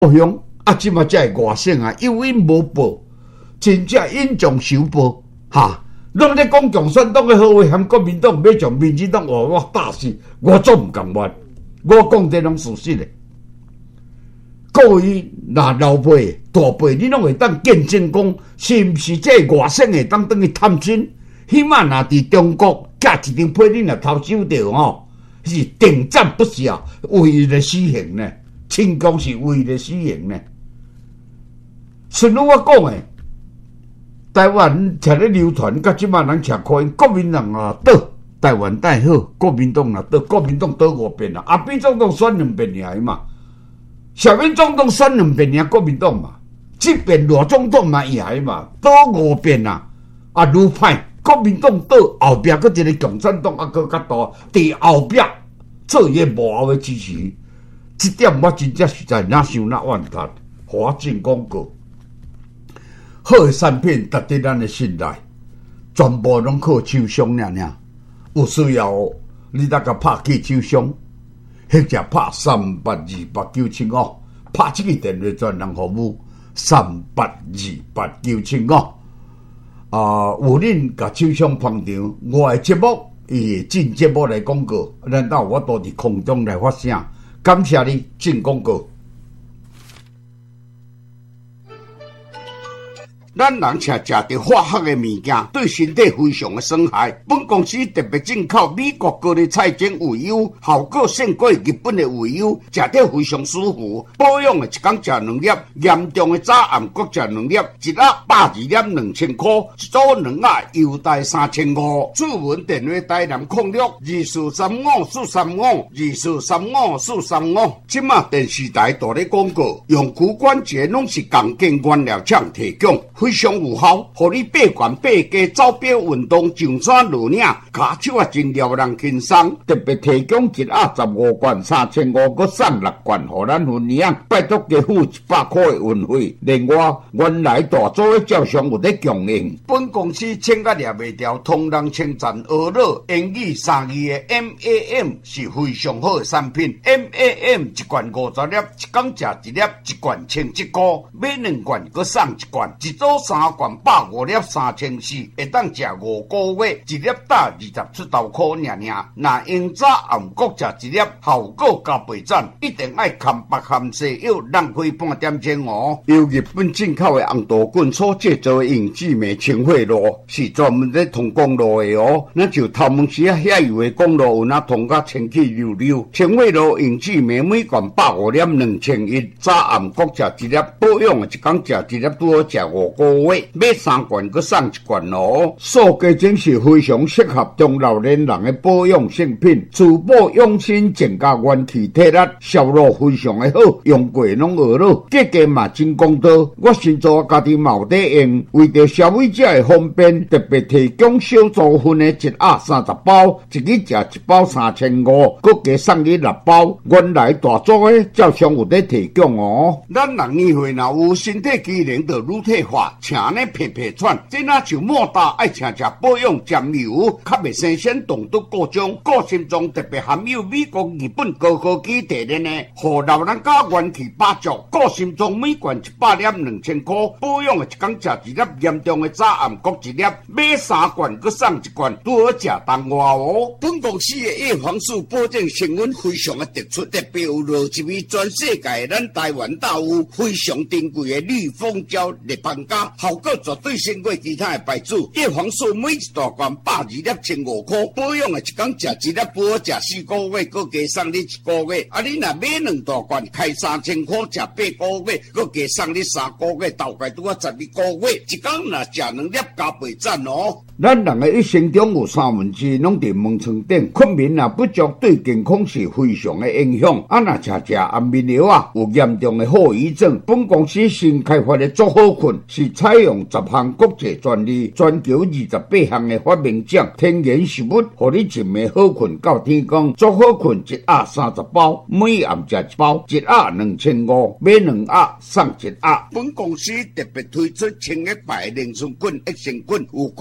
报乡啊，即嘛才会外省啊，有因无报，真正因将仇报哈。拢咧讲共产党诶好话，含国民党要将民进党活活打死，我总毋甘愿。我讲这拢事实诶。各位那老辈、大辈，你拢会当见证讲，是毋是这外省会当去探亲？起码若伫中国寄一张被，你若偷收着吼，是定赞不下，为了死刑呢？清宫是为了死刑呢？顺如我讲诶。台湾摕咧流传，甲即摆人摕看因国民党啊倒，台湾带好，国民党啊倒，国民党倒5遍啦，阿扁总统选2遍尔嘛，小英总统选2遍尔，国民党嘛，即遍罗总统嘛赢嘛，倒5遍啦，啊愈歹，国民党倒后壁佫一个共产党啊佫较大，伫后壁做伊幕后诶支持，即点我真正实在哪想哪怨叹，互我真广告。好的产品值得咱的信赖，全部拢靠手商尔。有需要你那个拍去手商，或者拍382895，拍这个电话专人服务382895。有恁甲手商捧场，我的节目以进节目来广告，难道我都伫空中来发声？感谢你进广告。咱人吃着化学的物件，对身体非常的伤害。本公司特别进口美国高丽菜精鱼油，效果胜过日本的鱼油，食着非常舒服。保养的一天食2粒，严重的早暗各食2粒，一盒120粒2000块，一组2盒优待3500。主文电话台南06243543522435435435。即马电视台大咧广告，用骨关节拢是钢筋原料厂提供。非常有效，互你爬悬爬低走表运动上山落岭，骹手啊真撩人轻松。特别提供一盒15罐3500，搁送6罐，互咱分享。拜托加付100块的运费。另外，原来大组的照相有咧供应。本公司请甲掠袂掉，同人称赞俄乐英语3字的 MAM 是非常好的产品。MAM 一罐50粒，一天食1粒，一罐1100块，买2罐搁送1罐，一组3罐150粒3400，会当食5个月，一粒打20出头块尔。若用早暗各食1粒，效果加倍赞，一定爱含白含西药，浪费半点钟哦。由日本进口的红豆棍所制造的永志美清血露，是专门咧通公路的哦。那就头毛时啊遐油的公路有哪通甲清气溜溜。清血露永志美每罐150粒2100，早暗各食1粒，保养的一天食1粒，拄好食5个月，买3罐搁送1罐哦。素鸡精是非常适合中老年人的保养性品，除保养心，增加元气体力，效果非常的好，用过拢学了，价格嘛真公道。我先做家己嘛有在用，为着消费者的方便，特别提供小组分的1盒30包，一日食1包3500，搁加送你6包。原来大组的照常有在提供哦。咱人年岁若有身体机能就愈退化，请呢皮皮喘，这哪就莫大爱请食保养沾油，较袂生鲜动毒各种，个性中特别含有美国、日本高科技提炼的，互老人家元气百足。个性中每罐100粒2000块，保养的一天食1粒，严重的早暗各1粒，买3罐搁送1罐，拄好食当外哦。本公司的叶黄素保证成分非常的突出，特别有落一味全世界咱台湾大有非常珍贵的绿蜂胶立邦加，效果绝对胜过其他的牌子。叶黄素每一大罐120粒1500块，保养的一天食1粒，拄好食4个月，搁加送你1个月。啊，你若买2大罐，开3000块，食8个月，搁加送你3个月，大概拄好12个月。一天若食2粒，加倍赞哦。咱人的一生中有1/3拢伫门床顶，困眠若不足，对健康是非常的影响。啊，若食安眠药啊，有严重的后遗症。本公司新开发的足好困，是采用10项国际专利，全球28项的发明奖，天然食物，互你一暝好困到天光。足好困1盒30包，每暗食1包，1盒2500，买2盒送1盒。本公司特别推出清液牌凝酸菌、益生菌，有几百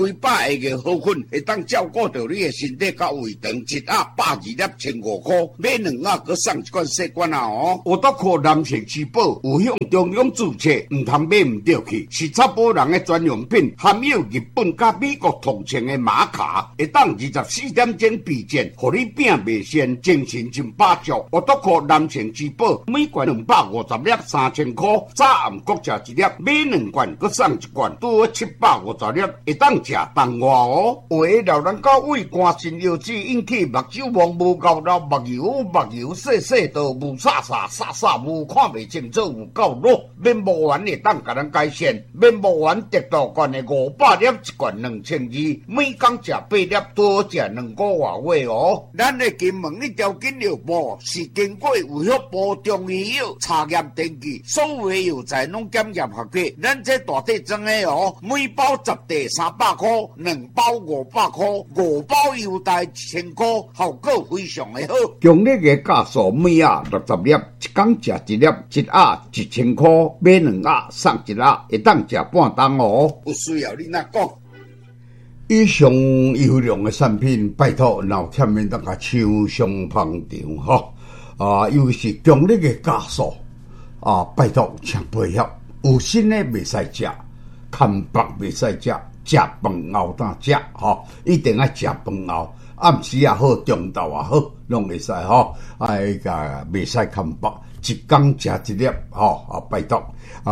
下个好粉会当照顾到你的身体甲胃肠，一盒120粒1500块，买2盒佮送一罐细罐啊哦！我都靠男性之宝有向中央注册，唔通买唔对去，是查甫人的专用品，含有日本甲美国同情的马卡，会当24点钟备件，互你饼袂鲜，精神真饱足。我都靠男性之宝，每罐250粒3000块，早暗各食一粒，买2罐佮送一罐，拄好750粒，会当食当外哦。有的老人家胃寒肾腰子引起目睭望无够老，目睭细到无煞，无看袂清楚，有够弱，面膜丸会当甲咱改善。面膜丸得到罐的500粒一罐2200，每工食8粒，多食2个月哦。咱的金门一条金牛部是经过有效部中医药查验登记，所有的药材拢检验合格。咱这大体装的哦，每包10袋300块，2包500块，5包邮袋1000块，效果非常的好。强烈的价数每盒60粒，一工食1粒，一盒1000块，买2盒送1盒，会当食半冬哦。有需要你哪讲？以上优良的产品，拜托老欠面当甲抢上捧场哈！尤其是强烈的加速拜托请配合。有心的袂使食，看白袂使食，食饭后当食一定要食饭后，暗时也好，中昼也好，拢会使袂使看白，一工食1粒拜托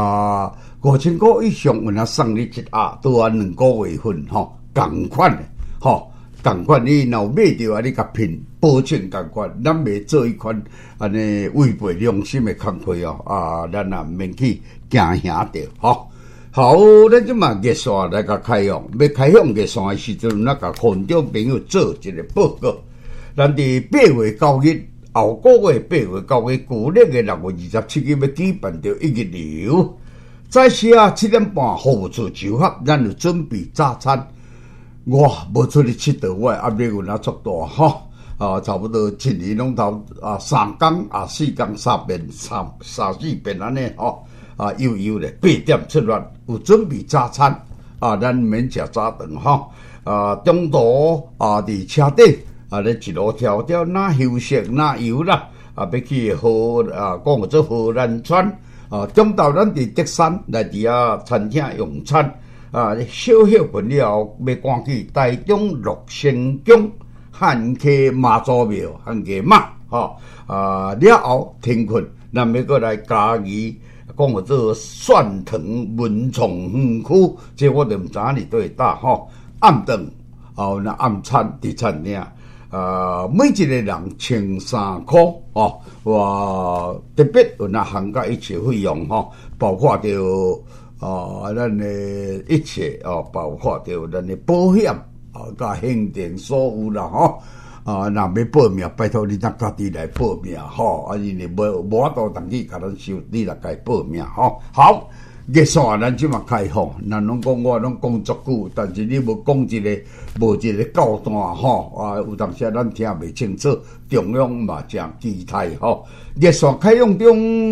5000块以上，有哪送你1盒，拄啊2个月份同款的同款你若有买着你甲拼，保证同款，咱袂做一款安尼违背良心的工课咱也免去惊吓着好，咱即嘛月线来甲开放，要开放月线的时阵，咱甲群众朋友做一个报告。咱伫8月9日，后个月8月9日，旧历的6月27日要举办着1日游。早时7点半，服务处集合，咱就准备早餐。我无出去佚佗，我压力有哪足大差不多一年拢头3工4工3遍3-4遍安尼悠咧8点出发，有准备早餐咱免食早顿中途伫车顶咧一路条哪休息哪游啦要去河讲做河南川中昼咱伫德山来伫餐厅用餐小份了后，要赶去台中乐仙宫汉溪妈祖庙汉溪妈了后天困，咱要过来嘉义讲做蒜藤文创园区，这我就唔知你对搭暗顿那暗餐伫餐厅每一个人1300块特别有那涵盖一切费用包括着咱的一切包括着咱的保险甲行政所有啦若要报名，拜托你咱家己来报名因为无法度同你甲咱收，你来家报名好。月线咱即嘛开放，咱拢讲我拢讲足久，但是你无讲一个高段有当时咱听袂清楚，中央嘛正期待月线开放中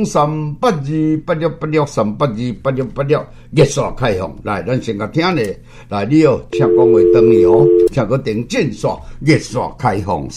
3828686382868月线开放，来咱先甲听咧，来你请讲话等你请个定正线月线开放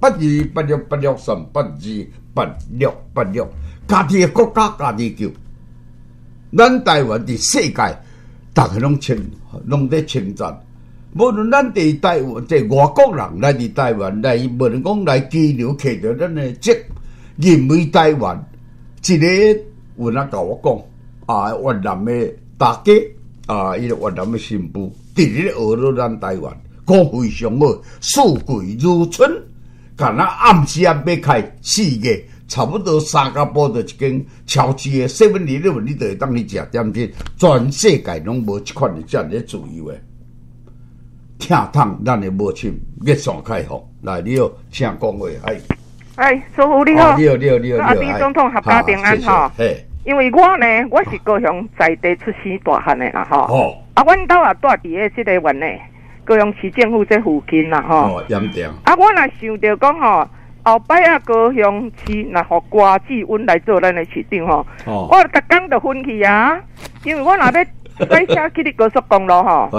3828686382868家己的国家家己救。咱台湾伫世界，大家拢在称赞。无论咱伫台湾，即外国人来伫台湾来，无论讲来居留，摕着咱的籍，认为台湾一个有人甲我讲越南的大家伊个越南的新妇，直直学到咱台湾，讲非常好，富贵如春。敢若暗时要开4个。差不多三甲埔就一间超市的7-11，你就会当去食点心，全世界拢无一款的这样的自由的。听筒咱的母亲月线开放，来你好，请讲话， 师傅你好， 你好， 阿弟总统合家平安因为我呢，我是高雄在地出生大汉的啦阮兜也住伫个即个县呢，高雄市政府这附近啦严定。 我若想着讲后摆高雄市若互瓜子阮来做咱的市长我逐工就分去因为我若要开车去你高速公路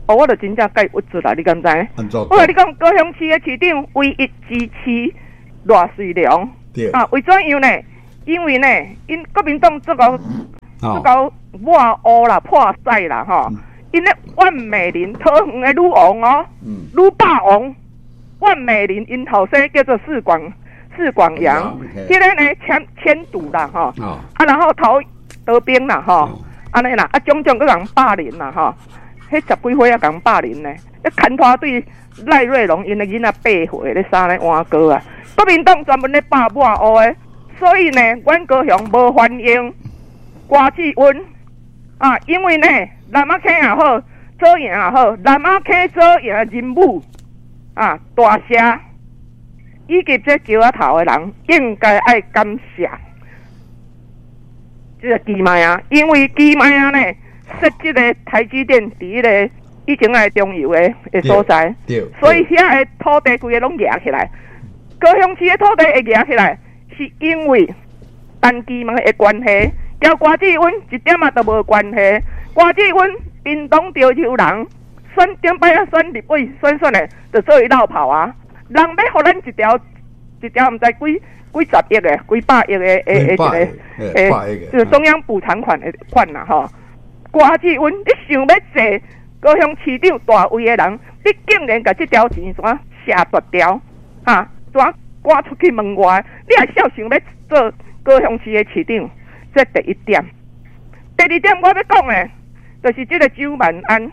我就真正该屈出啦，你敢知？我甲你讲，高雄市的市长唯一支持赖水龙，为怎样呢？因为呢，因国民党这个抹黑啦、破赛啦，因咧万美玲桃园的女王哦，女霸王万美玲因后生叫做四广阳，迄个呢迁堵啦然后逃得兵啦安尼啦，种种个人霸凌啦迄10几岁啊，人霸凌呢，牵拖对赖瑞龙因的囡仔8岁咧杀咧换歌啊，国民党专门咧霸抹黑的，所以呢，阮高雄无欢迎郭志温因为呢，南马坑也好，做赢也好，南马坑做赢人物大社以及这桥仔头的人，应该爱感谢这个基迈啊，因为基迈啊呢，设这个台积电伫迄个以前的中油的所在，所以遐的土地规个拢压起来。高雄市的土地会压起来，是因为陈基迈的关系，交郭志温一点仔都无关系。郭志温屏东潮州人，选顶摆啊选立委，选的就做伊绕跑啊。人要互咱一条毋知几十亿的、几百亿的就是中央补偿款的款啦郭志温，你想要坐高雄市长大位的人，你竟然甲这条钱线下断掉怎赶出去门外？你还想要做高雄市的市长？这第一点。第二点我要讲的，就是这个蒋万安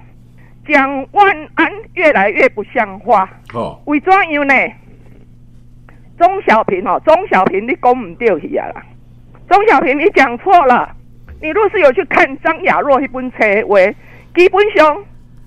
越来越不像话。为怎样呢？钟小平你讲唔对去啊啦！钟小平你讲错了。你若是有去看张亚若那本册话，基本上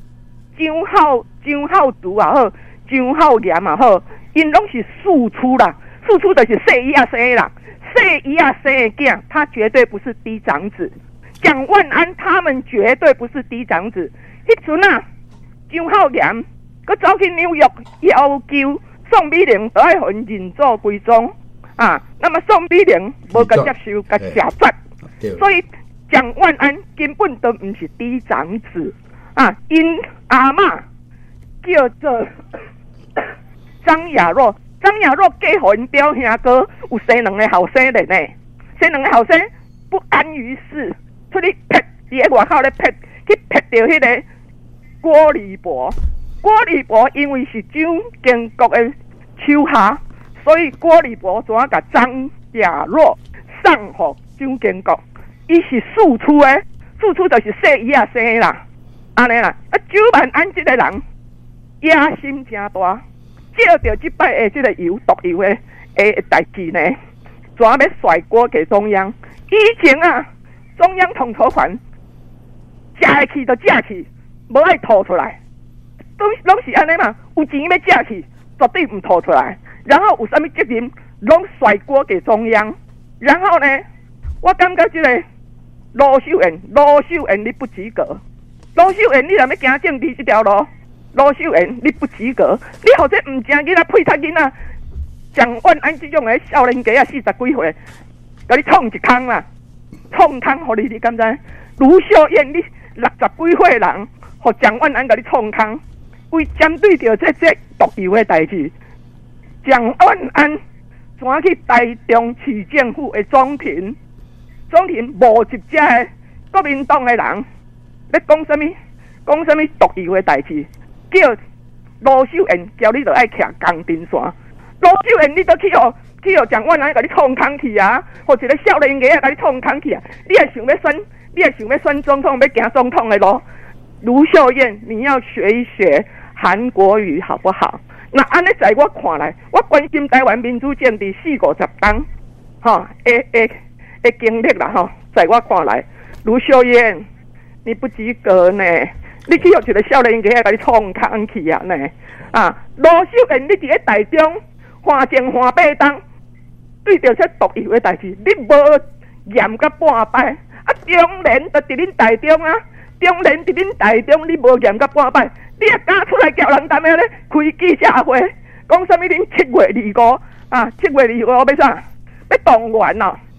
张浩祖也好，张浩炎也好，因拢是庶出啦，庶出就是生伊啊生的啦，生伊啊生的囝，他绝对不是嫡长子。蒋万安他们绝对不是嫡长子。迄阵啊，张浩炎佮走去纽约要求宋美龄都爱互因认祖归宗那么宋美龄无甲接受，甲假发，所以蒋万安根本都不是嫡长子因阿嬷叫做张亚若嫁互因表兄哥，有生2个后生的呢，生2个后生不安于世，出去撇伫个外口咧撇，去撇到迄个郭立博因为是蒋经国的手下，所以郭立博怎甲张亚若送互蒋经国？伊是庶出的，庶出就是生伊啊生的啦，安尼啦。蒋万安这个人野心真大，借着这摆的这个毒油的代志呢，怎要甩锅给中央？以前中央统筹款食会去就食去，无爱吐出来，拢是安尼嘛。有钱要食去，绝对唔吐出来。然后有啥物责任，拢甩锅给中央。然后呢，我感觉这个罗秀燕你不及格。罗秀燕你若要行政治这条路，罗秀燕你不及格。你或者唔正囡仔配读囡仔，蒋万安这种的少年家40几岁，甲你创一空啦，创空互你敢知？卢秀燕你60几岁人，互蒋万安甲你创空，为针对着这毒油的代志，蒋万安怎去台中市政府的总庭无一只的国民党的人要讲什么毒油的代志，叫罗秀燕叫你就爱徛钢筋线，罗秀燕你都去互蒋万安甲你创空去或一个少年家甲你创空去你还想要选总统，要行总统的路？卢秀燕，你要学一学韩国语好不好？那安尼在我看来，我关心台湾民主政治40-50年的经历啦在我看来，卢秀燕你不及格呢，你去互一个少年家甲你创空去呢罗秀燕你伫咧台中花前花8冬，对着这毒油的代志，你无验到半摆中联就伫恁台中中联伫恁台中，你无验到半摆，你也敢出来叫人踮咧开记者会，讲什么恁7月25，7月25要啥？要动员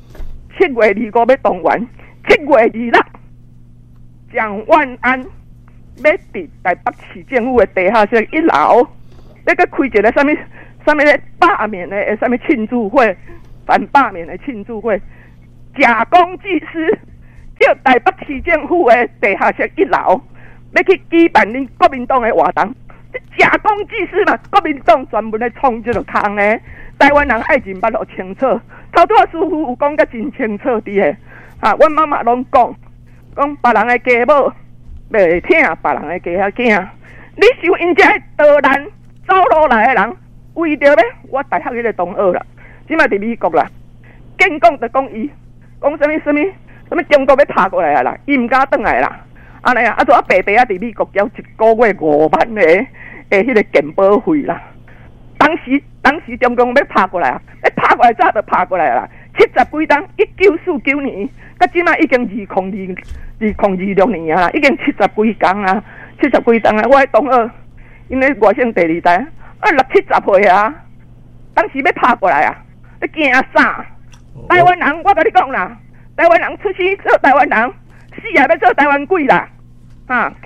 7月25要动员，7月26，蒋万安要伫台北市政府的地下室1楼，要个开一个什么咧罢免的什么庆祝会，反罢免的庆祝会，假公济私，叫台北市政府的地下室1楼，要去举办恁国民党的活动，假公济私嘛，国民党专门咧创这个坑呢。台湾人爱认捌落清楚，头拄啊师傅有讲甲真清楚伫个，阮妈妈拢讲别人的家某袂听别人的家囝，你受因遮盗难走路来的人，为着要我大学迄个同学啦，即摆伫美国啦，见讲就讲伊，讲什么中国要拍过来啦，伊毋敢转来啦，安尼啊，啊，做白白啊伫美国交1个月5万的迄个健保费啦。当时中共要拍过来啊，要拍过来早就拍过来啦，70几档，1949年，到即摆已经2026年啊，已经70几档啊，70几档啊，我的同学，因为外省第2代，60、70岁啊，当时要拍过来啊，你惊啥？台湾人，我跟你讲啦，台湾人出生做台湾人，死也要做台湾鬼啦，OK。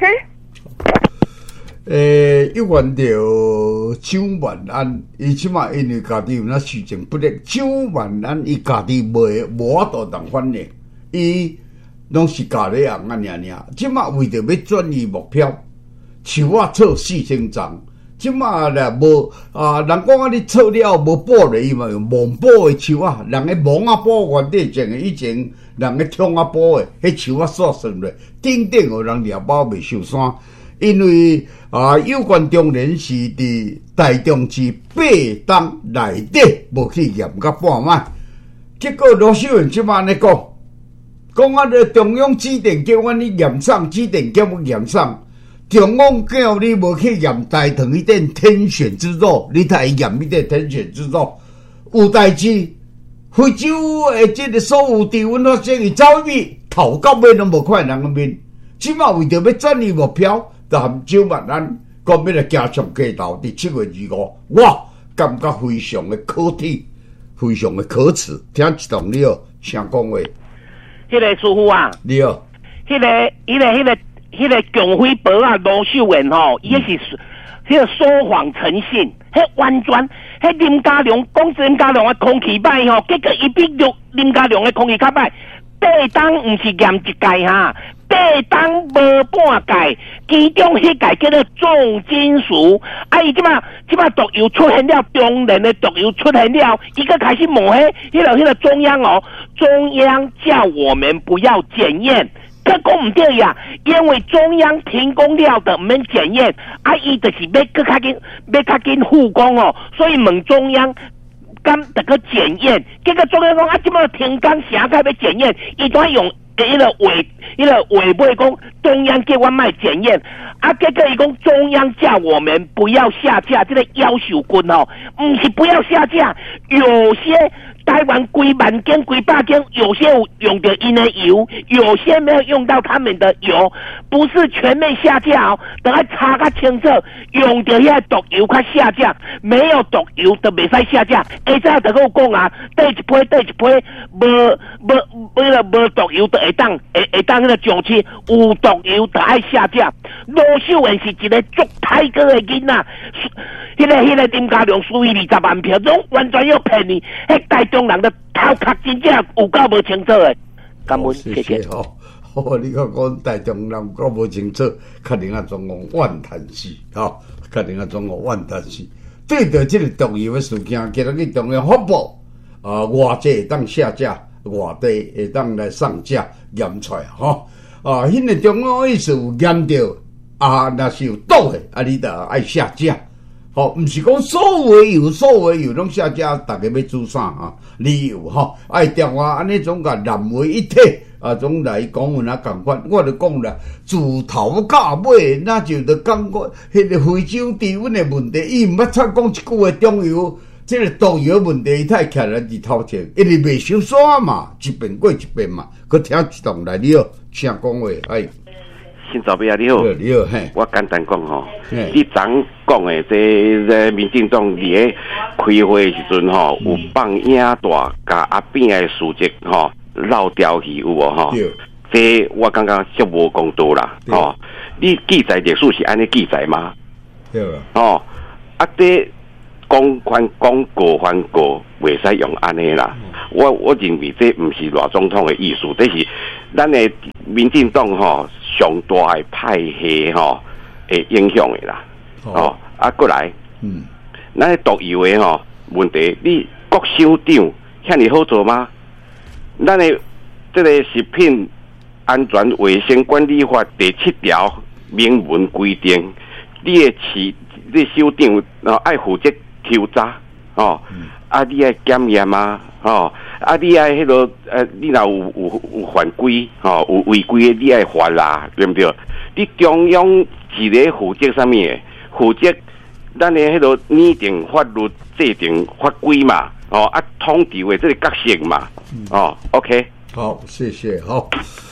有关着蒋万安，伊即马因为家己有那事情不力，蒋万安伊家己无法度当反应，伊拢是家里人啊尔。即马为着要转移目标，像我错4千张，即马咧无人讲啊，你错了无补咧，伊嘛用蒙补的树啊，人个蒙啊补原底种的，以前人个冲啊补的，迄树啊煞算咧，顶有人掠包未受伤。因为有关中人是伫台中市8档内底无去验到半摆，结果罗秀燕即摆咧讲中央指定叫阮去验送，指定叫阮验送，中央叫你无去验台糖迄点天选之肉，你才验迄点天选之肉，有代志，非洲的即个所有地阮发生伊走去头到尾拢无看人个面，即摆为着要转移目标。但蒋万安讲要来加强街道，伫7月25，我感觉非常的可耻，非常的可耻。听一段你哦，请讲话。 迄个师傅啊， 你哦， 迄个共匪宝啊，罗秀燕吼，伊是迄个说谎成性，迄完全，迄林佳龙讲林佳龙的空气歹吼，结果伊比林佳龙的空气较歹，8档毋是验1届哈。8档无半届，其中迄届叫做重金属，伊即马毒油出现了，中年的毒油出现了，伊个开始问迄个中央哦，中央叫我们不要检验，佮讲唔对呀，因为中央提供了的唔免检验，伊就是要较紧护工哦，所以问中央。敢得个检验，结果中央讲即马停工啥才要检验，伊都用迄个尾尾讲中央叫我卖检验，结果伊讲中央叫我们不要下架，这个要求军哦，不是不要下架，有些台湾几万间、几百间，有些有用到因的油，有些没有用到他们的油，不是全面下架哦，等下查较清楚，用到遐毒油较下架，没有毒油就袂使下架。下早就跟我讲啊，缀一批，无毒油就会当迄个上市，有毒油就爱下架。罗秀燕是一个足太哥的囡仔，迄个林佳龙输伊20万票，拢完全要骗你，迄台中人的头壳真正有够无清楚的。感恩，谢谢。 你讲台中人够无清楚，确定啊，总共万叹息，确定啊，总共万叹息。对着这个毒油的事件，今日去中央发布，外地会当下架，外地会当来上架验出来，迄个中央意思有验到，若是有毒的，你就爱下架。毋是讲所有油拢下架，大家要做啥理由爱电话安尼总甲南为一体总来讲有哪共款，我就讲啦，自头到尾，那就讲过迄个非洲低温的问题，伊毋捌插讲一句话，中油这个毒油问题，伊太徛来伫头前，因为袂收煞嘛，一遍过一遍嘛，佮听一段来你哦，请讲话， 新早辈啊，你好， 你好， 我简单讲吼，你昨讲的这民进党伫咧开会的时阵吼，有放影大，甲阿扁的事迹吼漏掉去有无吼？这我感觉足无公道啦， 你记载历史是安尼记载吗？ 对啦。 哦，这讲翻讲过翻过，袂使用安尼啦。我认为这不是赖总统的意思，这是咱的民进党上大的派系会影响的啦。过来，咱的独有的问题，你国首长遐尼好做吗？咱的这个食品安全卫生管理法第7条明文规定，你首长爱负责抽查你爱检验啊你爱迄个你若有犯规有违规的，你爱罚啦，对不对？你中央一个负责啥物的？负责咱的迄个拟定法律、制定法规嘛，统治的这个角色嘛，OK。 好，谢谢。好，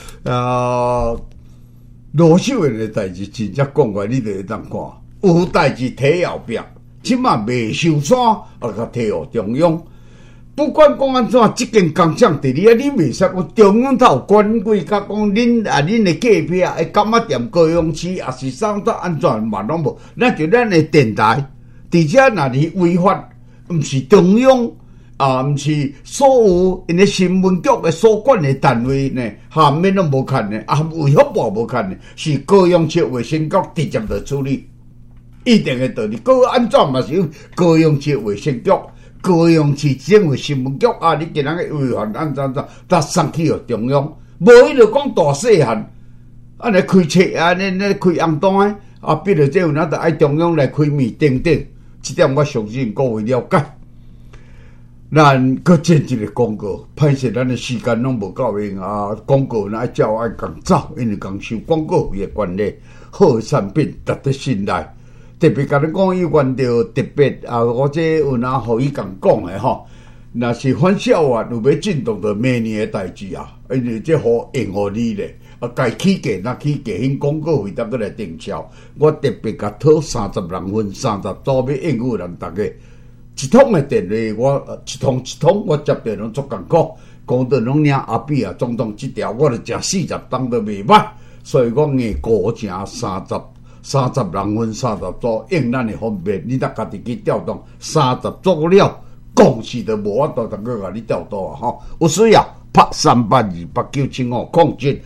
罗秀燕的代志真正讲过，你就会当看，有代志提后壁，即马未受伤，甲提互中央。不管讲安怎，即间工厂伫你你袂使讲中央头管规，甲讲恁的隔壁的柑仔店、高雄市，也是啥都安全嘛拢无。咱就咱的电台，而且若是违法，毋是中央。毋是所有因的新闻局的所管的单位呢，下面都无看呢，卫福部无看呢，是高雄市卫生局直接来处理，一定的道理。高安怎嘛是有高雄市卫生局、高雄市政府新闻局你今仔个违反安怎，才送去予中央。无伊就讲大细汉，安尼开册尼开红单逼着这有哪得爱中央来开面等等，这点我相信各位了解。咱搁剪一个广告，歹势咱的时间拢无够用广告咱爱照爱共走，因为共收广告费的关系，好的产品值得信赖。特别甲你讲，伊原着特别我这有哪互伊共讲的若是反小有要进动到明年的代志因为这好用互你咧。该起价那起价，因广告费得过来定销。我特别甲讨30人份，30组要应付人大家。一通的电话，我一通我接到拢足艰苦，讲到拢领阿比总统这条，我就食40当都袂捌，所以我硬高正30人份30组，用咱的方便，你得家己去调动30组了，公司都无法度，个甲你调动有需要拍3828975控制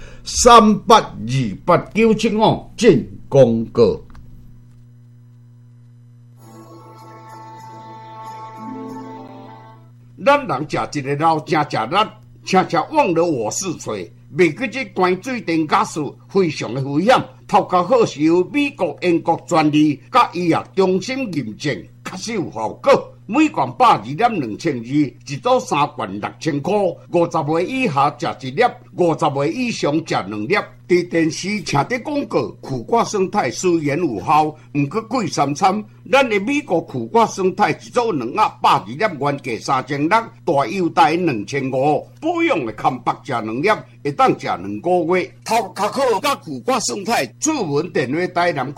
3828975进广告。咱人食一个老正食力，常常忘了我是谁。袂记这关水电假事非常的危险，头壳好是由美国、英国专利，甲医药中心认证，确实有效果。每罐102.2000字，一组3罐6000块。50岁以下食1粒，50岁以上食2粒。伫电视请的广告，苦瓜生态虽然有效，毋过贵3餐。咱的美国苦瓜生态一组2盒102粒，原价3600，大优待2500。保养的康白食2粒，会当食2个月。头壳好甲苦瓜生态，主文电话台南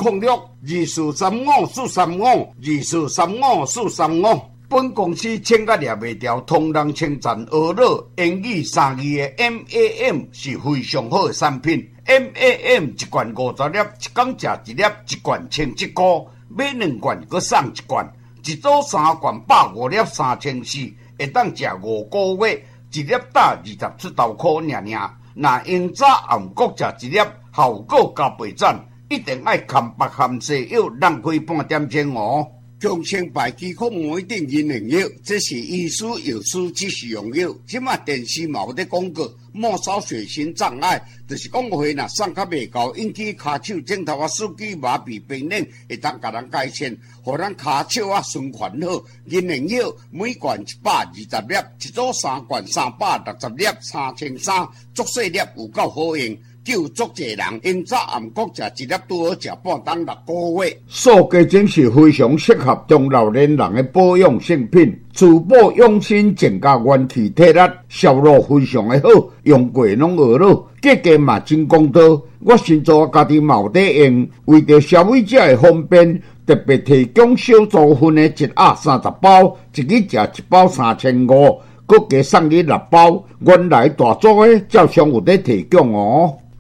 0624354524352435。本公司请甲掠袂掉，同人称赞俄乐英语3字的 MAM 是非常好的产品。MAM 一罐50粒，一工食1粒，一罐1100块，买2罐搁送1罐，一组3罐105粒3400，会当食5个月，一粒打20出头块尔。若用早暗各食1粒，效果加倍赞，一定爱含白含西药，浪费半点钟强生白肌控膜一定银能药，这是医师药师指示用药。即马电视嘛有咧广告，末梢血型障碍，就是讲话若送较袂够，引起骹手指头手机麻痹病人，会当甲人改善，互咱骹手循环好。银能药每罐120粒，一组3罐360粒，3300，足细粒有够好用。救足济人，因早暗各食1粒，拄好食半当6个月。塑胶精是非常适合中老年人的保养性品，除保养心，增加元气体力，效果非常的好，用过拢学了，价格嘛真公道。我先做家己嘛有在用，为着消费者的方便，特别提供小组份的1盒30包，一日食1包3500，佮加送你6包。原来大组的照常有在提供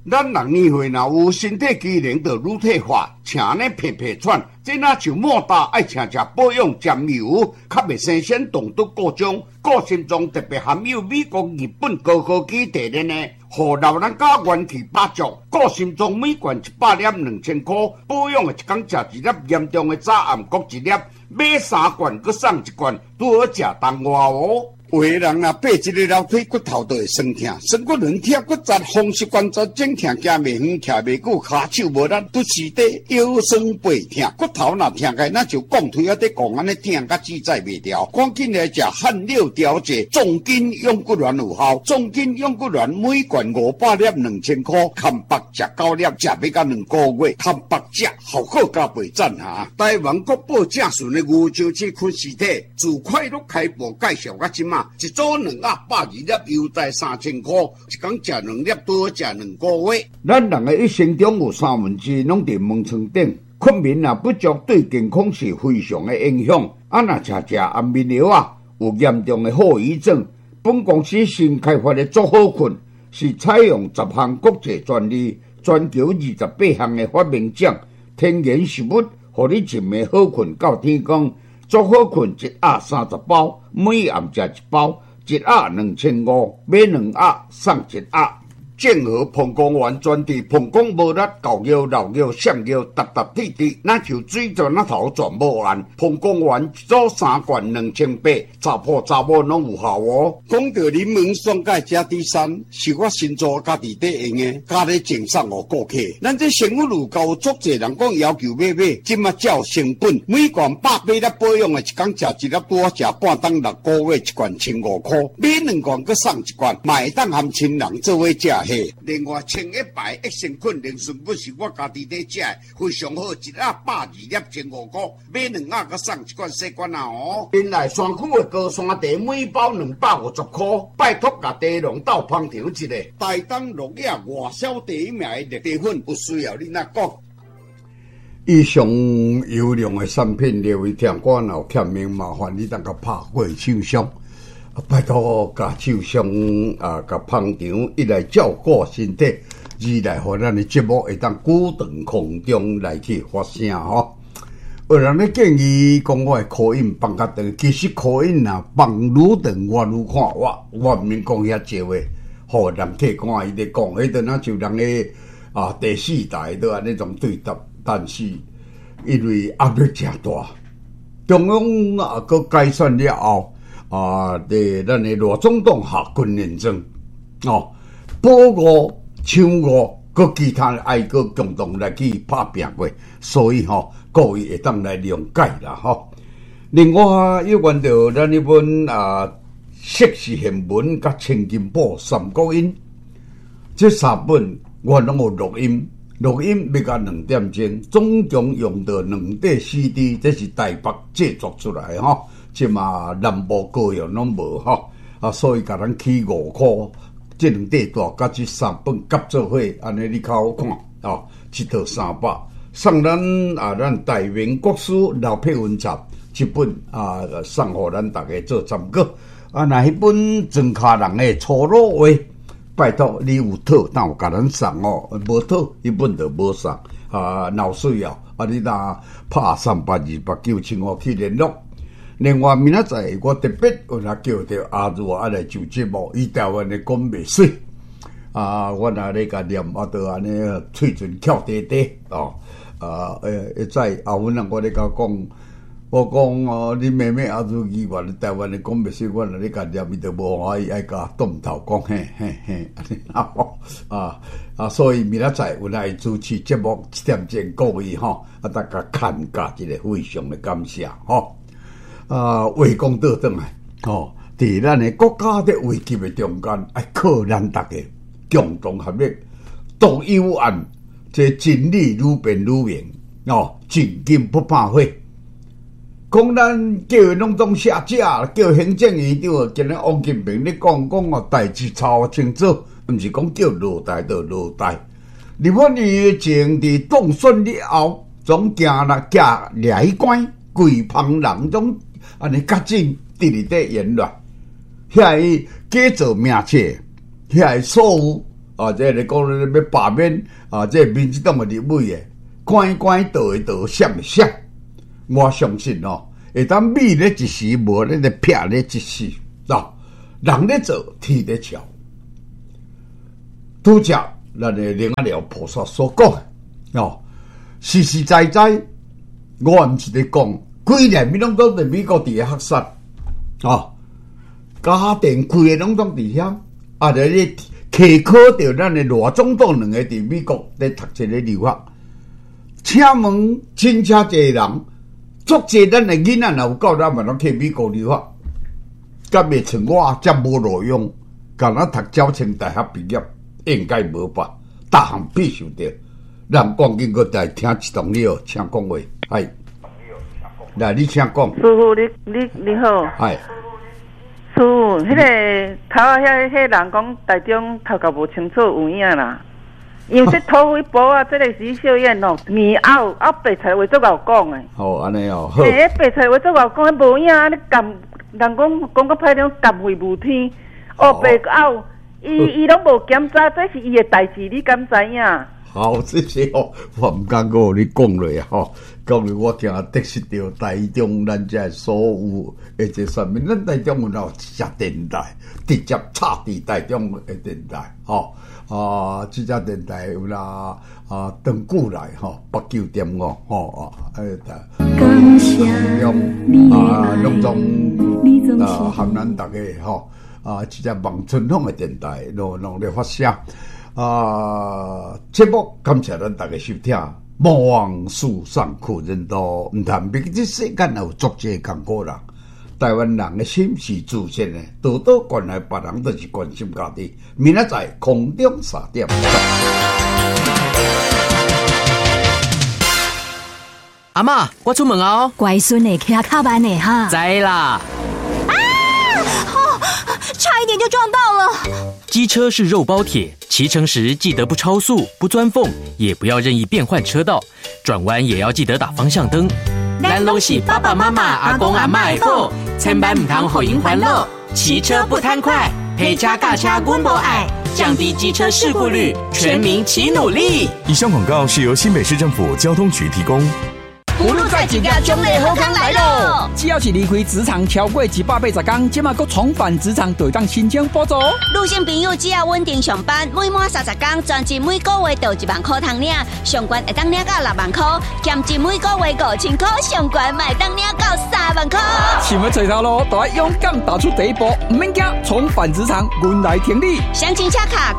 咱人年岁若有身体机能就乳退化，请呢皮皮喘，这若像莫大爱请食保养沾油，较袂生鲜动毒各种，个性中特别含有美国、日本高科技提炼呢，互老人家元气百足。个性中每罐100粒2000块，保养的一工食一粒，严重的早暗各一粒，买3罐佮送1罐，拄好食当外哦。有的人若爬一个楼梯，骨头就会酸痛，酸骨软贴骨折，风湿关节整痛，行袂远，徛袂久，骹手无力，拄时底腰酸背痛，骨头若痛开，那就讲腿啊，得讲安尼痛甲自在袂掉。赶紧来食汗六调节，重筋养骨丸有效。重筋养骨丸每罐500粒2000块，看白食9粒，食要到2个月，看白食效果加倍赞哈。台湾国宝正顺的牛樟芝昆尸体，自快乐开播介绍到即马。一组220粒，优待3000块，一工食2粒，多食2个月。咱人的一生中有1/3拢伫门床顶，困眠啊不足对健康是非常的影响。若食安眠药啊，有严重的后遗症。本公司新开发的足好困，是采用10项国际专利，全球28项的发明奖，天然食物，互你一暝好困到天光。足好困1盒30包，每暗食1包，1盒2500，买2盒送1盒。健和膀胱丸专治膀胱无力、狗腰、老腰、上腰、搭滴，那就水泉那头全无完。膀胱丸一组3罐2800，查甫查某拢有效哦。讲到柠檬酸钙加 D3，是我新做家己在用的，家里赠送我顾客。咱这生活路高足侪人讲要求买，即马照成本，每罐180粒保养的，一工食1粒，多食半当6个月，一罐1500块，买2罐佮送1罐，买当含亲人做伙食。另外，100白益生菌灵顺粉是我家己在食的，非常好，1盒120粒1500块，买2盒佮送1罐细罐啊哦。原来山区的高山茶每包250块，拜托甲茶农斗捧场一下，台东落叶外销第1名的绿茶粉，有需要你哪讲？以上优良的产品，列为听我若欠名麻烦你当甲拍过手商。拜托，甲手商甲捧场，一来照顾身体，二来互咱的节目会当久长空中来去发声吼。有人咧建议讲我的口音放较长，其实口音啊放愈长，我愈看我毋免讲遐济话，互人客看伊咧讲，迄阵啊就人咧第4台都安尼种对答，但是因为压力诚大，中央佮改选了后。咱的罗总统下军认证保护、抢误，佮其他的爱国共同来去拍拼过，所以各位会当来谅解啦另外，有关到咱迄本硕士宪文甲千金宝三国音，这3本我拢有录音要到2点钟，总共用到2块 CD， 这是台北制作出来即嘛南部高阳拢无所以甲咱起5块，这2块大甲这3本合做伙，安尼你较好看一套300，送咱咱大明国书老配文集一本送互咱大家做参考若迄本庄卡人的粗鲁话，拜托你有套，但有甲咱送无套迄本就无送闹需要你若拍38289575去联络。另外，明仔载我特别有来叫着阿如来上节目，伊台湾的讲袂水我若咧甲念就安尼喙唇翘低低会知后阮我咧甲讲，我讲你妹妹阿如议员台湾的讲袂水，我若咧甲念伊就无爱爱甲动头讲嘿所以明仔载有来主持节目7点钟，各位大家看家一个非常的感谢话讲倒转来伫咱的国家的危机的中间，爱靠咱大家共同合力，独有案，这真理愈辩愈明真金不怕火。讲咱叫拢总下架，叫行政院长今日王金平咧讲代志操清楚，毋是讲叫落台就落台。日本疫情伫当选了后，总惊掠去关，规旁人总安尼较紧伫咧言论，遐个假造名册，遐个所有这个讲要罢免这民进党的立委的，关倒的倒，闪的闪。我相信会当米咧一时，无咧劈咧一时人咧做，天咧桥。拄则咱的灵阿廖菩萨所讲实实在在，我毋是咧讲，规年咪拢都伫美国伫遐学生家庭开的拢总伫遐，就咧祈考着咱的罗总统两个伫美国咧读这个留学。请问真正侪人，足侪咱的囡仔若有够咱嘛拢去美国留学，甲袂像我遮无路用，敢若读朝清大学毕业。应该无吧，大项必须得。咱讲经过来听一段了，请讲话。来，你请讲。 师傅，你好。 嗨。 师傅，迄个头遐人讲台中头壳无清楚有影啦，因为这土匪部这个李秀燕年后白菜话做敖讲的。 好，安尼好。 白菜话做敖讲，无影，你监人讲个歹种监会无天，白敖。伊拢无检查，这是伊的代志，你敢知影？ 好，这些我唔敢讲，你讲落讲落我听得失到台中咱这所有的这上面，咱台中有一只电台，直接插伫台中的电台，这只电台有啦长久来89.5 感谢你拢总含咱大家这只望春风的电台，拢咧发声。节目感谢咱大家收听。莫忘树上苦人多，唔谈别这世间有足济艰苦人。台湾人的心是自信的，多多关爱别人，都是关心家己。明仔载空中3点。 阿嬷，我出门哦。 乖孙的骑卡班的哈。 知啦。 差一点就撞到了。 机车是肉包铁，骑乘时记得不超速、不钻缝，也不要任意变换车道，转弯也要记得打方向灯。咱拢是爸爸妈妈、阿公阿嬷的宝，千万唔通互因烦恼。骑车不贪快，陪车驾车阮无爱，降低机车事故率，全民齐努力。 以上广告是由新北市政府交通局提供。 葫芦在一家种类好康来咯！只要是离开职场超过180天，即马阁重返职场，就当申请补助。 女性朋友只要稳定上班，每满30天，专辑每个月就1万块通领，上悬会当领到6万块，兼职每个月5000块，上悬会当领到3万块。 想要找头路，就要勇敢踏出第一步，唔免惊，重返职场，阮来挺你。 详情洽卡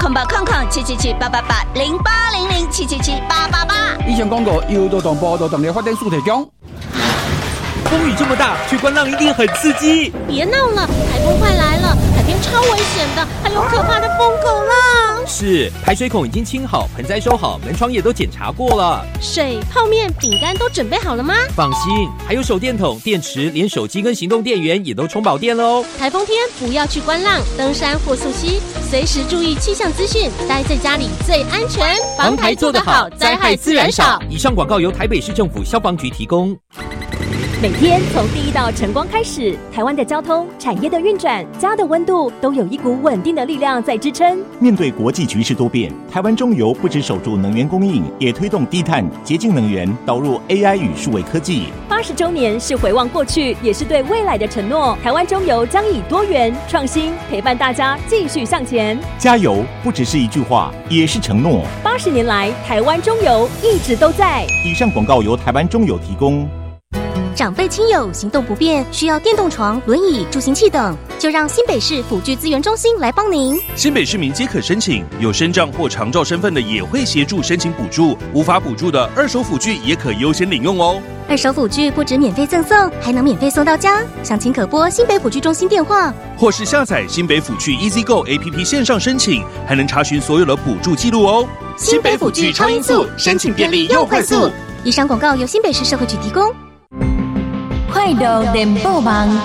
0800-777-888，0800-777-888。 以上广告由劳动部劳动力发展署提供。 风雨这么大，去观浪一定很刺激。 别闹了，台风快来了，海边超危险的，还有可怕的疯狗浪。 是，排水孔已经清好，盆栽收好，门窗也都检查过了。 水、泡面、饼干都准备好了吗？ 放心，还有手电筒、电池，连手机跟行动电源也都充饱电了哦。 台风天不要去观浪、登山或溯溪，随时注意气象资讯，待在家里最安全。 防台做得好，灾害自然少。以上广告由台北市政府消防局提供。 每天从第一道晨光开始，台湾的交通、产业的运转、家的温度，都有一股稳定的力量在支撑。 面对国际局势多变，台湾中油不只守住能源供应，也推动低碳、洁净能源，导入 AI 与数位科技。 80周年是回望过去，也是对未来的承诺。台湾中油将以多元、创新陪伴大家继续向前。 加油不只是一句话，也是承诺。 80年来，台湾中油一直都在。 以上广告由台湾中油提供。 长辈亲友行动不便，需要电动床、轮椅、助行器等，就让新北市辅具资源中心来帮您。 新北市民皆可申请，有身障或长照身份的也会协助申请补助，无法补助的二手辅具也可优先领用哦。 二手辅具不止免费赠送，还能免费送到家。详情可拨新北辅具中心电话， 或是下载新北辅具 EasyGo APP 线上申请，还能查询所有的补助记录哦。 新北辅具超音速，申请便利又快速。以上广告由新北市社会局提供。 快乐联播网，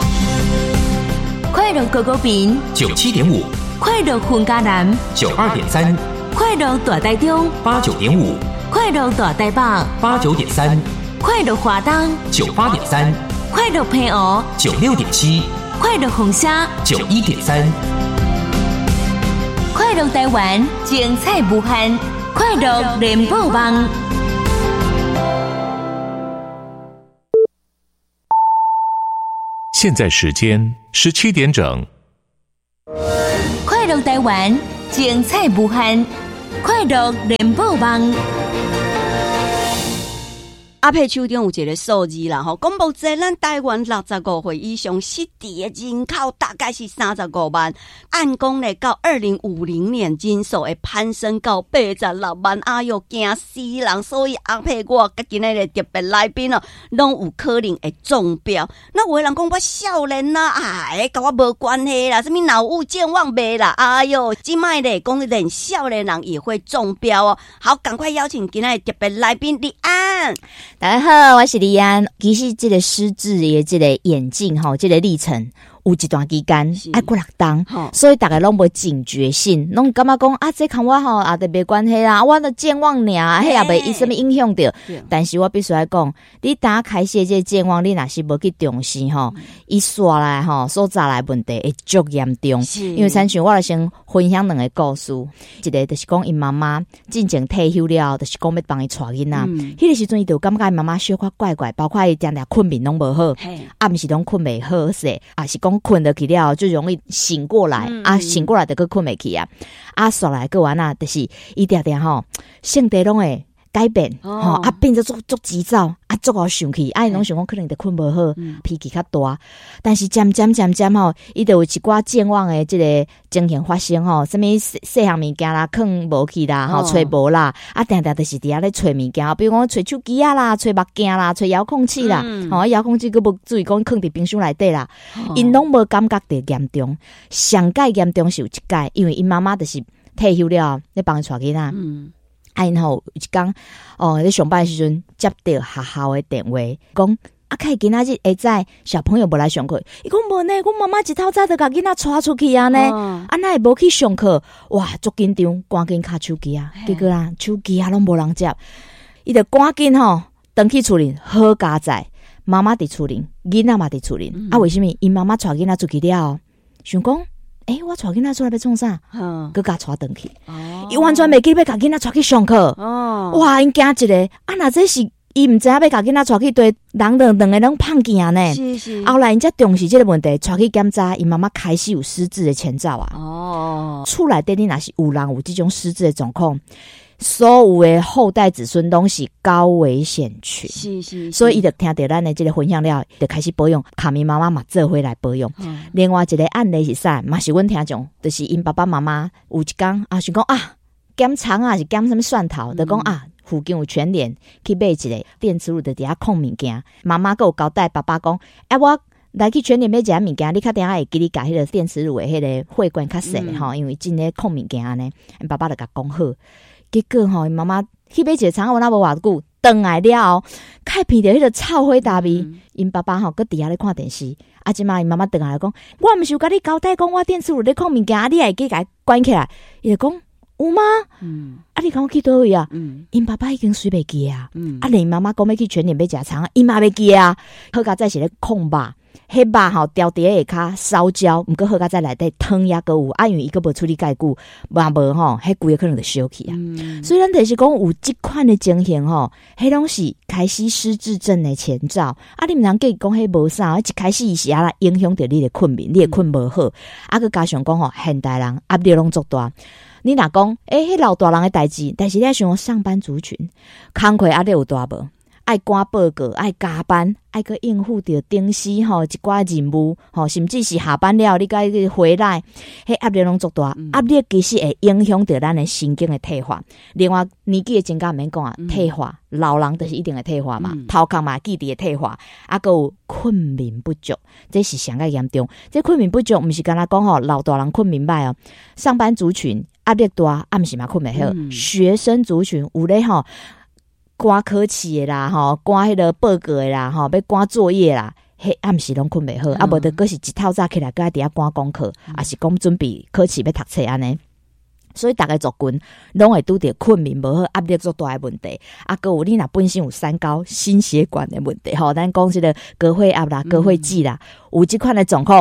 快乐狗狗饼 97.5， 快乐混家南 92.3， 快乐大台中 89.5， 快乐大台北 89.3， 快乐华东 98.3， 快乐平湖 96.7， 快乐红虾 91.3。 快乐台湾，精彩无限，快乐联播网。 现在时间17点整。 快乐台湾，精彩无限，快乐联播网。 阿佩手中有一个数字啦，吼，公布在咱台湾65岁以上失智的人口大概是35万，按讲咧到2050年人数会攀升到86万，哎哟，惊死人！所以阿佩我甲今日的特别来宾哦，拢有可能会中标。那有的人讲我少年啦，哎，甲我无关系啦，什么脑雾健忘没啦，哎哟，今麦咧讲连少年人也会中标哦。好，赶快邀请今日的特别来宾李安。 大家好，我是李安。其实这个失智的这个演进吼，这个历程有一段期间爱过6档，所以大家拢无警觉性，拢感觉讲啊，这看我吼也得没关系啦，我的健忘尔，迄也袂什么影响到。但是我必须来讲，你打开始这健忘，你若是无去重视吼，伊刷来吼所带来问题会足严重。因为参像我先分享2个故事，一个就是讲因妈妈进前退休了，就是讲要帮伊带囡仔，迄个时阵伊就感觉妈妈小可怪怪，包括伊常常困眠拢无好，暗时拢困袂好势，也是讲困得起了就容易醒过来，醒过来就去困袂起啊，刷来个完就是伊定定吼性格拢会改变变得足急躁足好生气，拢想讲可能得困无好，脾气较大，但是渐渐吼，伊就有一寡健忘的这个情形发生吼，什么细项物件啦，放无去啦，找无啦，定定就是伫遐咧找物件，比如讲找手机啦，找目镜啦，找遥控器啦，遥控器佫无注意讲放伫冰箱内底啦，因拢无感觉得严重，上界严重是有一界，因为因妈妈就是退休了，咧帮伊带囡仔。然后有一天咧上班的时阵接到学校的电话，讲开今仔日下早小朋友无来上课，伊讲无呢，阮妈妈一透早就甲囡仔带出去啊呢，哪会无去上课？哇，足紧张，赶紧卡手机结果手机拢无人接，伊就赶紧回去厝里，好佳在妈妈伫厝里，囡仔嘛伫厝里，为什么？因妈妈带囡仔出去了，想讲。我带囡仔出来要创啥？佮甲带回去，伊完全袂记要甲囡仔带去上课。哇，因惊一个，若这是伊毋知影要甲囡仔带去对人两个拢胖见呢。后来因才重视这个问题，带去检查，因妈妈开始有失智的前兆厝内底你若是有人有这种失智的状况。所有的后代子孙拢是高危险群，所以伊就听到咱的这个分享了，就开始保养。卡咪妈妈嘛做回来保养。另外一个案例是啥？嘛是阮听众，就是因爸爸妈妈有一天想讲减肠是减什么蒜头，就讲附近有全联去买一个电磁炉，就伫遐控物件。妈妈还有交代爸爸讲，我来去全联买一下物件，你确定会记你甲迄个电磁炉的迄个血管较细因为真咧控物件安尼，爸爸就甲讲好。结果妈妈去买一个肠，我那无偌久，回来了后，开闻到迄个臭火大味。因爸爸搁伫遐咧看电视，即马因妈妈回来讲，我毋是有甲你交代讲，我电磁炉咧控物件，你还记甲关起来？伊就讲有吗？你讲我去倒位啊？因爸爸已经随袂记因妈妈讲要去全联买一个肠，因嘛袂记好佳在是咧控肉。迄肉掉伫下骹烧焦，毋过好佳在内底汤也搁有，因为伊搁无处理介久，嘛无迄规个可能就烧去所以咱就是讲有即款的情形迄拢是开始失智症的前兆。你毋通计讲迄无啥，一开始伊是影响到你的困眠，你的困无好，搁加上讲现代人压力拢足大。你若讲迄老大人的代志，但是你想上班族群，工课压力有大无？爱赶报告，爱加班，爱去应付着顶时一寡任务甚至是下班了，你该回来，迄压力拢足大。压力其实会影响到咱的神经的退化。另外，年纪的增加毋免讲退化，老人就是一定会退化嘛，头壳嘛记忆会退化，还有困眠不足，这是上个严重。这困眠不足毋是干那讲老大人困眠歹上班族群压力大，暗时嘛困袂好。学生族群有咧赶考试的啦，赶迄个报告的啦，要赶作业啦，迄暗时拢困袂好，无就佫是一透早起来，佫伫遐赶功课，也是讲准备考试要读册安尼。所以大家族群拢会拄着困眠无好、压力足大的问题，佫有你若本身有三高、心血管的问题，咱讲这个高血压啦、高血脂啦，有即款的状况。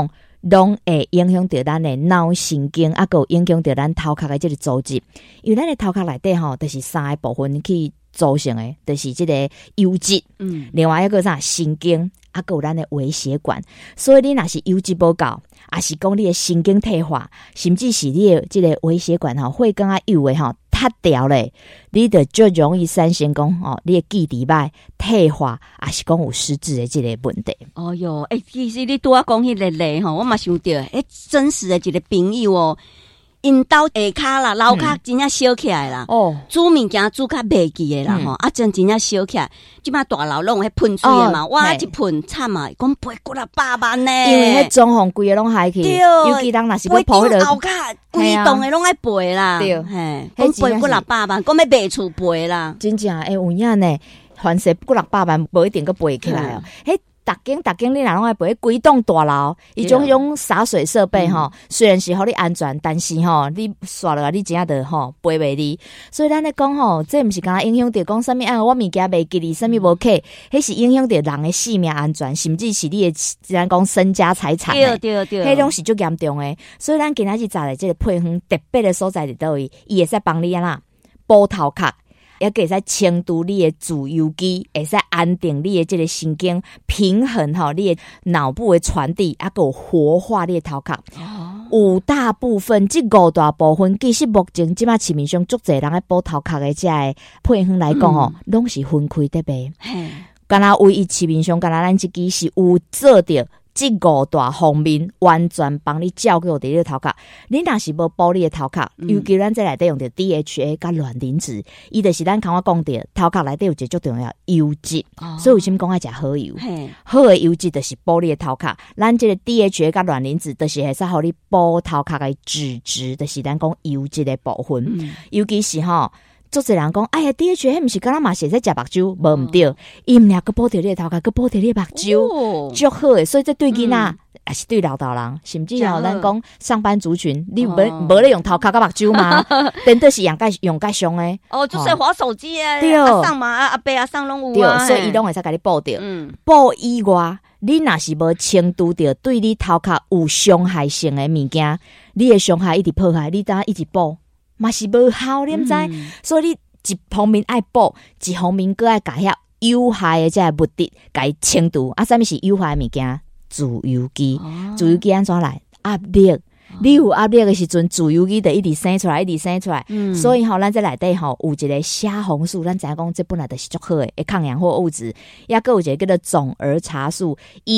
拢会影响到咱的脑神经，啊，有影响到咱头壳的这个组织。因为咱的头壳内底吼，就是三个部分去组成的，就是这个优质，另外一个啥神经，啊，有咱的微血管。所以你若是优质不够，啊是讲你的神经退化，甚至是你的这个微血管吼，会更加有的吼塌掉咧，你就最容易产生讲哦，你的记忆歹退化，啊是讲有失智的这个问题。 哦哟，其实你拄啊讲迄个例吼，我嘛想到，真实的一个朋友哦。因兜下骹啦，楼骹真正烧起来啦。哦，煮物件煮较袂记的啦吼，啊真正烧起来。即摆大楼拢有迄喷水的嘛，哇一喷惨啊，讲赔几啊百万呢。 因为迄装潢规个拢害去，尤其人若是要铺迄个后骹，规栋的拢爱赔啦。对，嘿，讲赔几啊百万，讲要卖厝赔啦。 真正有影呢，凡是几啊百万，无一定个赔起来哦。迄逐间你若拢爱赔规栋大楼，伊种洒水设备吼，虽然是互你安全，但是吼你刷落来你真正就吼赔袂离。所以咱咧讲吼，这毋是敢若影响到讲啥物我物件袂记哩，啥物无客，迄是影响到人的性命安全，甚至是你的咱讲身家财产。对，迄种是足严重诶。所以咱今仔日找来这个配方特别的所在伫倒位，伊会使帮你啦补头壳。也可以在清除你的自由基，会使安定你的这个神经平衡吼，你的脑部的传递，啊，有活化你的头壳。有大部分这5大部分，其实目前即马市面上足侪人咧补头壳的这个配方来讲吼，拢是分开在卖。敢若唯一市面上，敢若咱这支是有做着。这5大方面完全帮你照顾到你的头壳。你若是无补你的头壳，尤其咱这内底用到 DHA 甲卵磷脂，伊就是咱刚我讲的头壳内底有一个最重要油脂，所以为什么讲爱食好油？好的油脂就是补你的头壳。咱这个 DHA 甲卵磷脂，就是会使互你补头壳的脂质，就是咱讲油脂的部分，尤其是吼。足侪人讲，哎呀 ，DHA 毋是敢若嘛是在食目睭，无毋对，伊毋俩个补着你的头壳，个补着你的目睭，足好诶。所以这对囡仔，也是对老大人，甚至吼咱讲上班族群，你无咧用头壳甲目睭吗？真的是用介上诶。 哦，就是滑手机啊，上嘛，阿伯阿上拢有啊，所以伊拢会使甲你补着。补以外，你若是无清除着对你头壳有伤害性诶物件，你诶伤害一直破坏，你当一直补。嘛是无效，你毋知，所以你一方面爱补，一方面搁爱甲遐有害的这物质甲伊清除。啊，啥物是有害的物件？自由基，自由基安怎来？压力。你有压力的时阵，自由基就一直生出来，所以吼，咱这内底吼有一个虾红素，咱知影讲这本来就是足好的抗氧化物质，也搁有一个叫做总儿茶素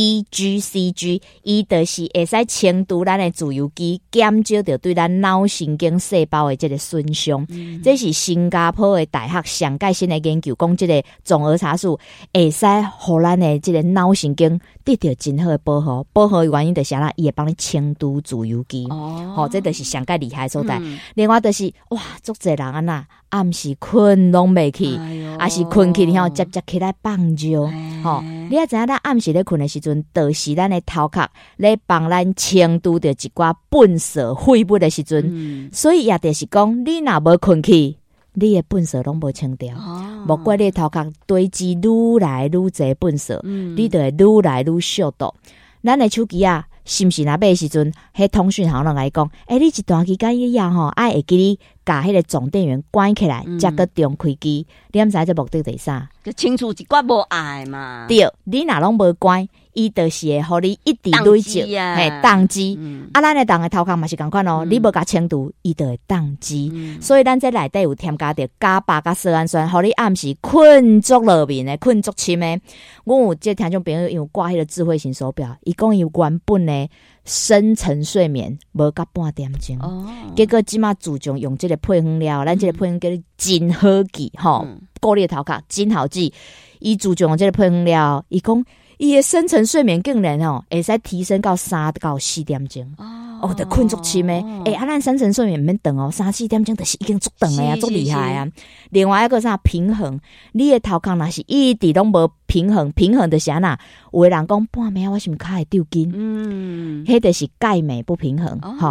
EGCG， 伊就是会使清除咱的自由基，减少着对咱脑神经细胞的这个损伤。这是新加坡的大学上届新的研究，讲这个总儿茶素会使互咱的这个脑神经得到真好的保护。保护的原因就是啥啦？伊会帮你清除自由基。这就是上介厉害所在。另外就是哇，足侪人啊呐，暗时困拢袂去，还是困去后接起来放尿。你也知影，咱暗时咧困的时阵，就是咱的头壳咧帮咱清除着一寡粪扫废物的时阵，所以也就是讲，你若无困去，你的粪扫拢无清掉，莫怪你的头壳堆积愈来愈侪粪扫，你就会愈来愈烧毒。咱的手机啊。是毋是若买的时阵，迄通讯行人来讲，你一段期间以后吼，爱会记你甲迄个总电源关起来，才个重开机。你毋知这目的是啥？ 就清除一寡无爱嘛。 对，你若拢无关，伊就是会互你一直累积，宕机。咱的人的头壳嘛是共款哦，你无甲清除，伊就会宕机。所以咱这内底有添加着伽巴甲色氨酸，互你暗时困足落眠的，困足深的。我有这听众朋友因为挂迄个智慧型手表，伊讲伊原本呢深层睡眠无到半点钟，结果即马自从用这个配方了，咱这个配方叫真好记吼，顾你的头壳真好记。伊自从用这个配方了，伊讲伊的深层睡眠竟然会使提升到3到4点钟。就困足深的。咱深层睡眠免长3-4点钟就是已经足长的啊，足厉害啊。另外一个啥平衡，你的头壳若是一直拢无平衡的啥呐？有的人讲半暝我是毋是脚会抽筋？迄就是钙镁不平衡。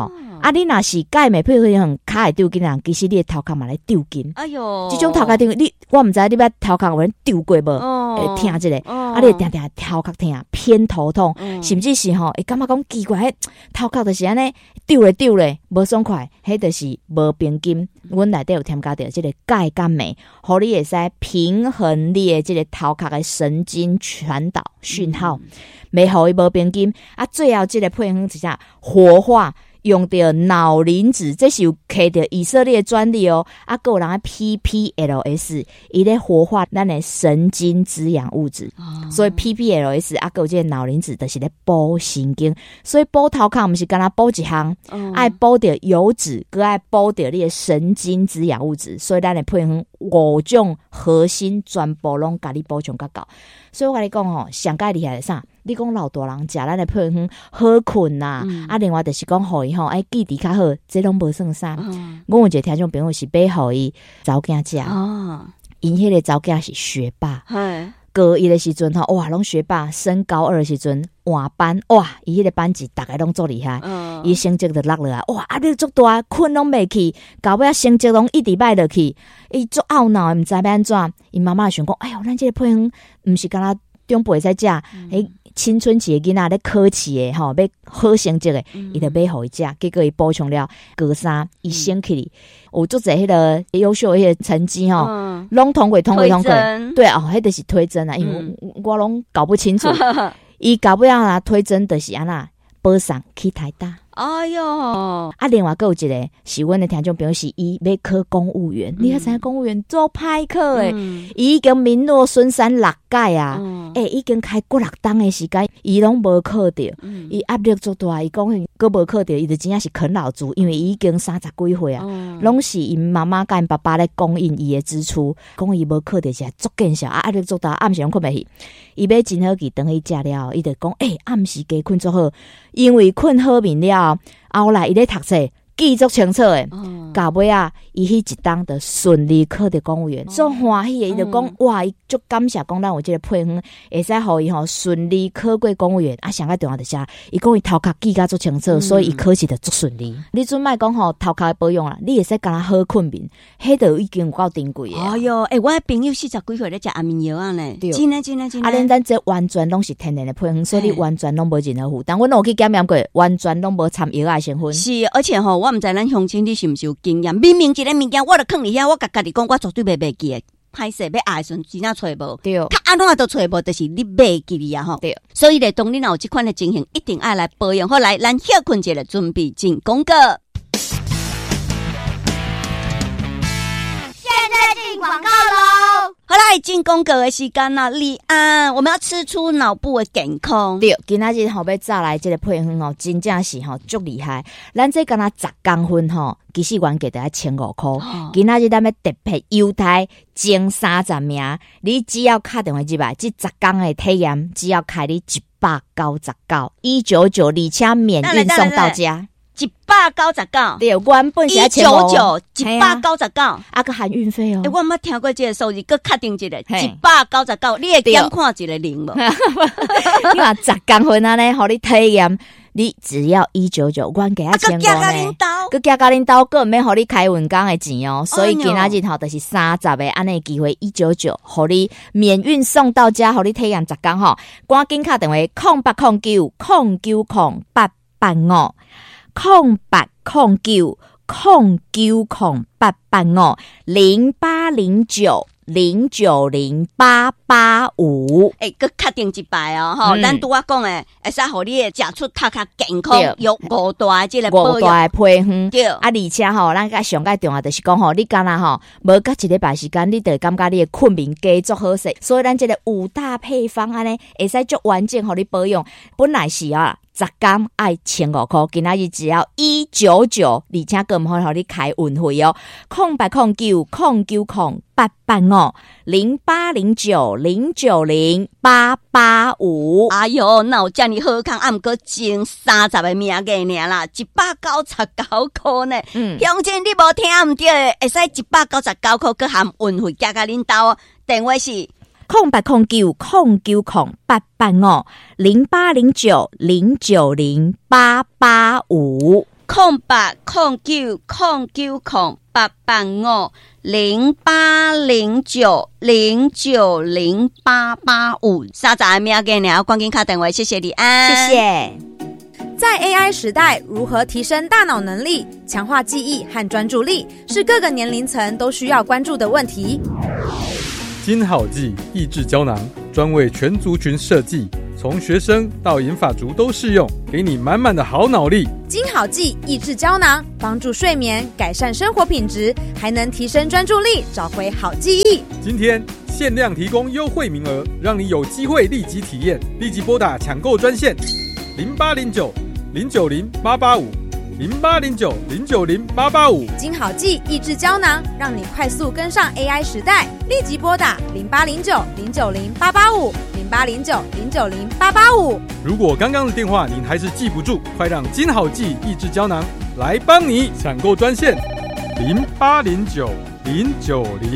啊，你若是钙镁配合很卡会丢筋啊，其实你的头壳嘛来丢筋。 哎哟， 这种头壳丢筋，我唔知你捌头壳有人丢过无？会听一个，啊，你定定头壳疼，偏头痛，甚至是会感觉讲奇怪，头壳就是安尼丢咧，无爽快，迄就是无平均。阮内底有添加着这个钙跟镁，互你会使平衡你的这个头壳的神经传导讯号，袂互伊无平均。啊，最后这个配方是啥？活化。用到脑磷脂，这是有摕到以色列专利哦。啊，还有人 PPLS， 伊咧活化咱的神经滋养物质，所以 PPLS 啊，还有这个脑磷脂，就是咧补神经。所以补头壳，毋是干那补一项，爱补到油脂，佮爱补到你的神经滋养物质。所以咱的配方5种核心全部拢甲你补充较够。所以我跟你讲吼，上介厉害的啥？你讲老大人食咱的配方好困呐，啊，另外就是讲互伊吼，哎，记忆较好，这拢无算啥。我有一个听众朋友是买互伊查某囝食，因迄个查某囝是学霸，高一的时阵吼，哇，拢学霸，升高2的时阵换班，哇，伊迄个班级大概拢足厉害，伊成绩就落落来，哇，压力足大，困拢袂去，到尾成绩拢一直歹落去，伊足懊恼，毋知要安怎，伊妈妈想讲，哎哟，咱这个配方毋是干那中辈使食，迄青春期的囡仔咧考试的吼，要好成绩的，伊就买互伊食，结果伊补充了高3，伊升起，有足侪迄个优秀的迄个成绩吼，拢通过，对哦，迄就是推甄啊，因为我拢搞不清楚，伊搞不了啦，推甄就是安那保送去台大。哎哟，啊，另外还有一个是阮的听众朋友是伊要考公务员，你还知影公务员做歹考诶，伊已经名落孙山6届啊，已经开过6档的时间，伊拢无考着，伊压力足大，伊讲佫无考着，伊就真正是啃老族，因为伊已经30几岁啊，拢是因妈妈甲因爸爸咧供应伊的支出，讲伊无考着是足见笑，压力足大，暗时拢困袂去，伊买真好去等伊食了，伊就讲暗时加困足好，因为困好眠了。后来伊咧读册，记足清楚诶，到尾啊，伊迄一档就顺利考到公务员，足欢喜诶。伊就讲哇，伊足感谢讲咱有即个配方，会使互伊吼顺利考过公务员。啊，上个重要就是伊讲伊头壳记甲足清楚，所以伊考试就足顺利。你阵莫讲吼头壳保养啦，你会使干那好困眠，迄就已经有够珍贵诶。 哎哟，我的朋友40几岁咧食安眠药啊呢，真诶。 啊，咱这完全拢是天然的配方，所以你完全拢无任何负担。阮有去检验过，完全拢无掺药啊成分。 是，而且吼，我毋知咱乡亲你是毋是有经验？明明一个物件，我著囥伫遐，我家己讲，我绝对袂记诶。歹势要爱时阵，真正找无。对，他安怎都找无，就是你袂记哩啊吼。对，所以咧，当你若有即款的情形，一定爱来保养。好来，咱休困一下，准备进广告。 现在进广告喽！ 好来，进广告的时间啦，李安，我们要吃出脑部的健康。 对，今仔日吼要早来这个配方吼，真正是吼足厉害。咱这敢若10公分吼，其实原价就要1500块。今仔日咱要特别优待前30名，你只要打电话入来，这10天的体验只要开你199，199，而且免运送到家。 199， 对，原本是 199，199， 啊个含运费哦。 我冇听过这个数字，佮确定一个199，你会减看一个0无？ 你话10公分安尼，互你体验，你只要199，原价1500呢。佮加甲恁兜，佮毋免互你开运工的钱哦。所以今仔日吼，就是30个安尼机会199，互你免运送到家，互你体验10天吼。赶紧打电话0809090885。0809088508090885。 佮确定一摆哦，吼，咱拄我讲诶，会使互你食出头壳健康，有5大即个 5大配方。 对， 而且吼，咱甲上介重要就是讲吼，你敢若吼无甲一礼拜时间，你就感觉你的困眠加足好势。所以咱这个5大配方安尼，会使足完整互你保养。本来是10天爱1500块，今仔日只要199，而且更唔好互你开运费哦。08090908850809090885。 哎哟，那有遮尼好康，啊，毋过前30个名额尔啦，199块呢。乡亲你无听毋对，会使199块，佮含运费加甲恁兜哦。电话是 08090908850809090885。 0809090809080530秒给你，赶紧打电话，谢谢李安， 谢谢。 在 AI 时代，如何提升大脑能力、强化记忆和专注力，是各个年龄层都需要关注的问题。 金好记益智胶囊专为全族群设计，从学生到银发族都适用，给你满满的好脑力。 金好记益智胶囊帮助睡眠，改善生活品质，还能提升专注力，找回好记忆。 今天限量提供优惠名额，让你有机会立即体验，立即拨打抢购专线0809-090-885，0809-090-885。 金好记益智胶囊，让你快速跟上 AI 时代，立即拨打0809-090-885，0809-090-885。 如果刚刚的电话您还是记不住，快让金好记益智胶囊来帮你。抢购专线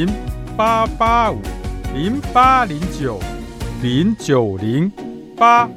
0809-090-885，0809-090-885。